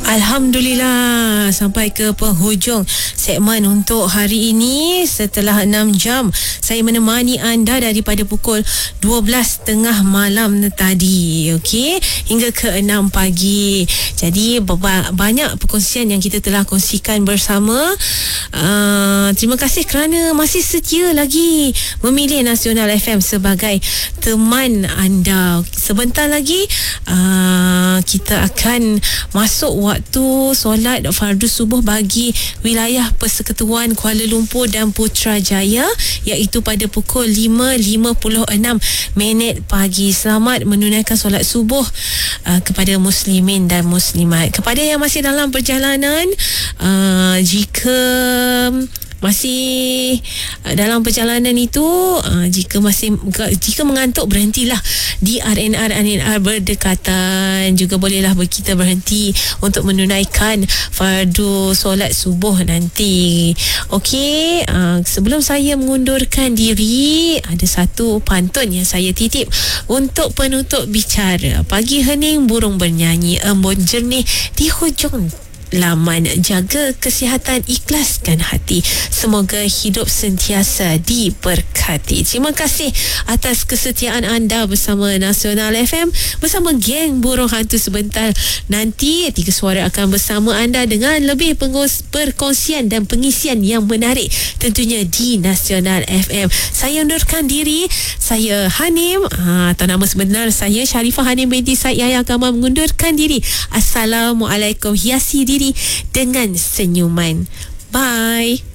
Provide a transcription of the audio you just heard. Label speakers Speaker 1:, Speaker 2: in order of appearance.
Speaker 1: Alhamdulillah, sampai ke penghujung segmen untuk hari ini. Setelah 6 jam saya menemani anda daripada pukul 12.30 malam tadi, okey, hingga ke 6 pagi. Jadi banyak perkongsian yang kita telah kongsikan bersama. Terima kasih kerana masih setia lagi memilih Nasional FM sebagai teman anda. Sebentar lagi kita akan masuk waktu solat fardu subuh bagi wilayah Persekutuan Kuala Lumpur dan Putrajaya, iaitu pada pukul 5.56 pagi. Selamat menunaikan solat subuh kepada muslimin dan muslimat. Kepada yang masih dalam perjalanan, jika masih dalam perjalanan itu, jika mengantuk, berhentilah di RNR berdekatan. Juga bolehlah kita berhenti untuk menunaikan fardu solat subuh nanti. Okey, sebelum saya mengundurkan diri, ada satu pantun yang saya titip untuk penutup bicara. Pagi hening burung bernyanyi, embun jernih di hujung laman. Jaga kesihatan, ikhlaskan hati. Semoga hidup sentiasa diberkati. Terima kasih atas kesetiaan anda bersama Nasional FM, bersama geng Burung Hantu. Sebentar nanti Tiga Suara akan bersama anda dengan lebih perkongsian dan pengisian yang menarik, tentunya di Nasional FM. Saya undurkan diri. Saya Hanim, atau nama sebenar saya Sharifah Hanim binti Said Yahya Kamal, mengundurkan diri. Assalamualaikum. Hiasi diri dengan senyuman. Bye.